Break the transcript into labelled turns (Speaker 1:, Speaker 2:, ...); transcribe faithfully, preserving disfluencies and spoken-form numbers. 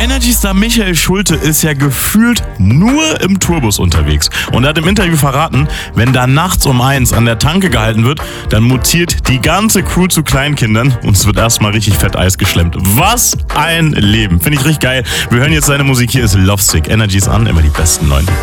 Speaker 1: Energy-Star Michael Schulte ist ja gefühlt nur im Tourbus unterwegs. Und er hat im Interview verraten, wenn da nachts um eins an der Tanke gehalten wird, dann mutiert die ganze Crew zu Kleinkindern und es wird erstmal richtig fett Eis geschlemmt. Was ein Leben. Finde ich richtig geil. Wir hören jetzt seine Musik. Hier ist Lovesick. Energy ist an, immer die besten neuen.